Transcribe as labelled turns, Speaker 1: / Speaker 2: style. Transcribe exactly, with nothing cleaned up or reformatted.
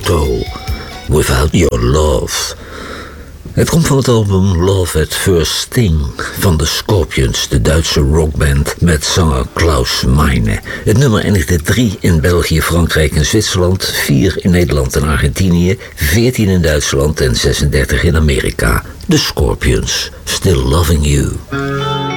Speaker 1: Toto, Without Your Love. Het komt van het album Love at First Sting van de Scorpions, de Duitse rockband met zanger Klaus Meine. Het nummer eindigde drie in België, Frankrijk en Zwitserland, vier in Nederland en Argentinië, veertien in Duitsland en zesendertig in Amerika. De Scorpions, Still Loving You.